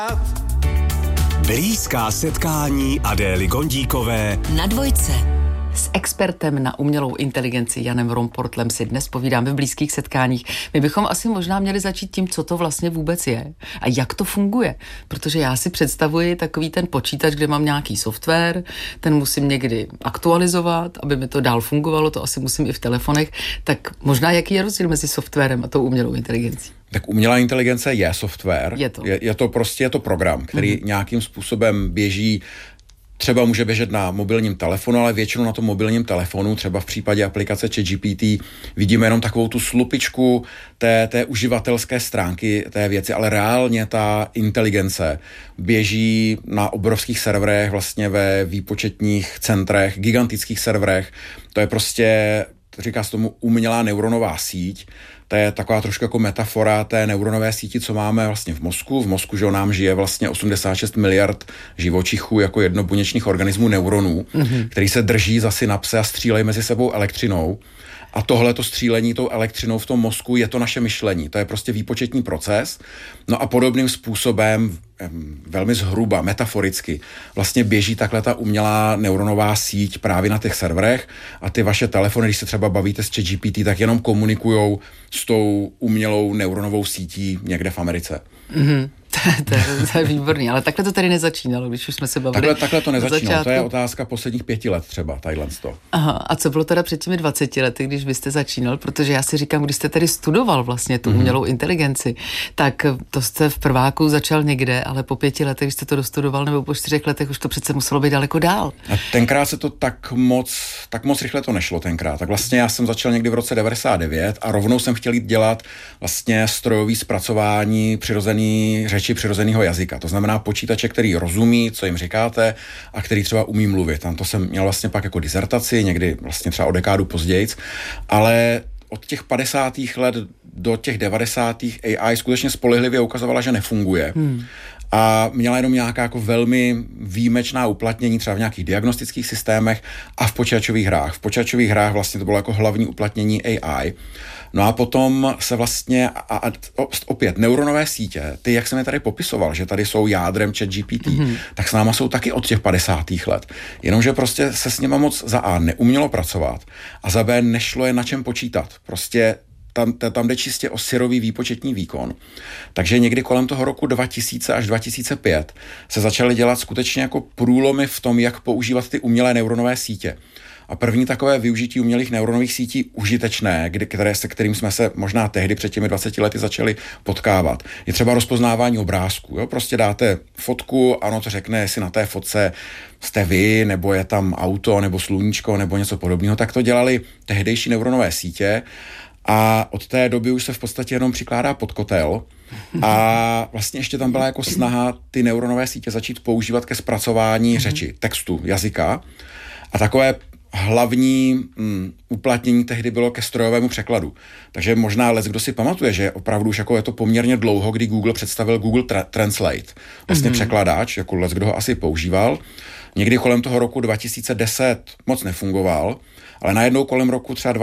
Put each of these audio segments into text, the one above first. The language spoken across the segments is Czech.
Blízká setkání Adély Gondíkové na Dvojce. S expertem na umělou inteligenci Janem Romportlem si dnes povídáme v blízkých setkáních. My bychom asi možná měli začít tím, co to vlastně vůbec je a jak to funguje. Protože já si představuji takový ten počítač, kde mám nějaký software, ten musím někdy aktualizovat, aby mi to dál fungovalo, to asi musím i v telefonech. Tak možná jaký je rozdíl mezi softwarem a tou umělou inteligencí? Tak umělá inteligence je software. Je to program, který nějakým způsobem běží. Třeba může běžet na mobilním telefonu, ale většinou na tom mobilním telefonu, třeba v případě aplikace ChatGPT, vidíme jenom takovou tu slupičku té uživatelské stránky té věci, ale reálně ta inteligence běží na obrovských serverech, vlastně ve výpočetních centrech, gigantických serverech. To je prostě, říká se tomu, umělá neuronová síť. To je taková trošku jako metafora té neuronové síti, co máme vlastně v mozku. V mozku, že nám žije vlastně 86 miliard živočichů jako jednobuněčných organismů neuronů, který se drží za synapse a střílejí mezi sebou elektřinou. A tohleto střílení tou elektřinou v tom mozku je to naše myšlení. To je prostě výpočetní proces. No a podobným způsobem, velmi zhruba, metaforicky, vlastně běží takhle ta umělá neuronová síť právě na těch serverech a ty vaše telefony, když se třeba bavíte s ChatGPT, tak jenom komunikujou s tou umělou neuronovou sítí někde v Americe. To je výborný, ale takhle to tady nezačínalo, když už jsme se bavili. Takhle to nezačínalo, to je otázka posledních 5 let třeba, tadyhle to. Aha, a co bylo teda před těmi 20 lety, když vy jste začínal, protože já si říkám, když jste tedy studoval vlastně tu umělou inteligenci, tak to jste v prváku začal někde, ale po 5 letech, když jste to dostudoval, nebo po 4 letech, už to přece muselo být daleko dál. A tenkrát se to tak moc rychle to nešlo tenkrát. Tak vlastně já jsem začal někdy v roce 99 a rovnou jsem chtěl jít dělat vlastně strojový zpracování přirozený řeči, přirozeného jazyka. To znamená počítače, který rozumí, co jim říkáte a který třeba umí mluvit. Tam to jsem měl vlastně pak jako dizertaci, někdy vlastně třeba o dekádu pozdějc, ale od těch 50. let do těch 90. AI skutečně spolehlivě ukazovala, že nefunguje. A měla jenom nějaká jako velmi výjimečná uplatnění třeba v nějakých diagnostických systémech a v počítačových hrách. V počítačových hrách vlastně to bylo jako hlavní uplatnění AI. No a potom se vlastně, opět neuronové sítě, ty, jak jsem je tady popisoval, že tady jsou jádrem ChatGPT, tak s náma jsou taky od těch 50. let. Jenomže prostě se s nima moc za A neumělo pracovat a za B nešlo je na čem počítat. Prostě tam jde čistě o syrový výpočetní výkon. Takže někdy kolem toho roku 2000 až 2005 se začaly dělat skutečně jako průlomy v tom, jak používat ty umělé neuronové sítě. A první takové využití umělých neuronových sítí užitečné, se kterým jsme se možná tehdy před těmi 20 lety začali potkávat, je třeba rozpoznávání obrázků. Jo? Prostě dáte fotku, ano, to řekne, jestli na té fotce jste vy, nebo je tam auto, nebo sluníčko, nebo něco podobného. Tak to dělali tehdejší neuronové sítě. A od té doby už se v podstatě jenom přikládá pod kotel a vlastně ještě tam byla jako snaha ty neuronové sítě začít používat ke zpracování řeči, textu, jazyka a takové hlavní uplatnění tehdy bylo ke strojovému překladu. Takže možná kdo si pamatuje, že opravdu už jako je to poměrně dlouho, kdy Google představil Google Translate, vlastně překladáč, jako kdo ho asi používal. Někdy kolem toho roku 2010 moc nefungoval, ale najednou kolem roku třeba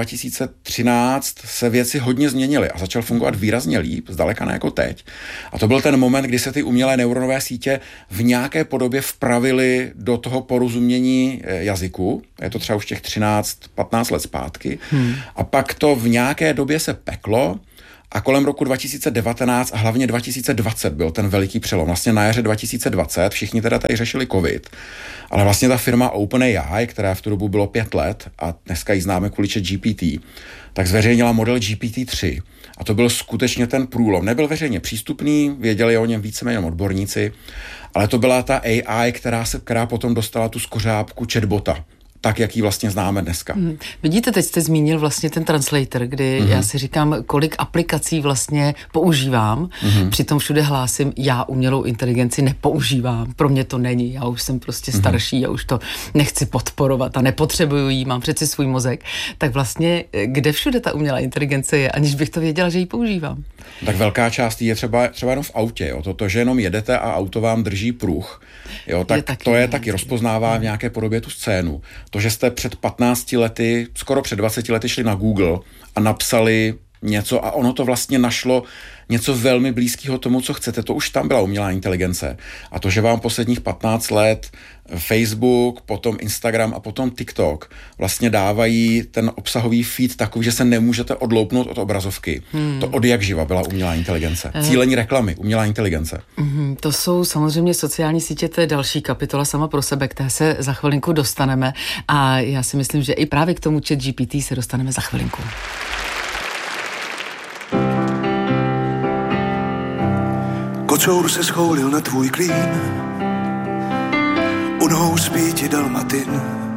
2013 se věci hodně změnily a začal fungovat výrazně líp, zdaleka ne jako teď. A to byl ten moment, kdy se ty umělé neuronové sítě v nějaké podobě vpravily do toho porozumění jazyku. Je to třeba už těch 13-15 let zpátky. A pak to v nějaké době se peklo a kolem roku 2019 a hlavně 2020 byl ten veliký přelom. Vlastně na jaře 2020 všichni teda tady řešili covid, ale vlastně ta firma OpenAI, která v tu dobu bylo 5 let a dneska ji známe kvůli ChatGPT, tak zveřejnila model GPT-3. A to byl skutečně ten průlom. Nebyl veřejně přístupný, věděli o něm víceméně odborníci, ale to byla ta AI, která potom dostala tu skořápku chatbota. Tak, jak ji vlastně známe dneska. Vidíte, teď jste zmínil vlastně ten translator, kdy já si říkám, kolik aplikací vlastně používám, přitom všude hlásím, já umělou inteligenci nepoužívám, pro mě to není, já už jsem prostě starší, já už to nechci podporovat a nepotřebuju jí, mám přeci svůj mozek, tak vlastně kde všude ta umělá inteligence je, aniž bych to věděla, že ji používám? Tak velká část je třeba jenom v autě, jo? To, že jenom jedete a auto vám drží pruh, jo? Tak to je taky rozpoznává v nějaké podobě tu scénu. To, že jste před 15 lety, skoro před 20 lety šli na Google a napsali něco a ono to vlastně našlo něco velmi blízkého tomu, co chcete. To už tam byla umělá inteligence. A to, že vám posledních 15 let Facebook, potom Instagram a potom TikTok vlastně dávají ten obsahový feed takový, že se nemůžete odloupnout od obrazovky. To od jak živa byla umělá inteligence. Cílení reklamy, umělá inteligence. To jsou samozřejmě sociální sítě, to je další kapitola sama pro sebe, které se za chvilinku dostaneme a já si myslím, že i právě k tomu ChatGPT se dostaneme za chvilinku. Kocour se schoulil na tvůj klín, u nohou spí ti dalmatin.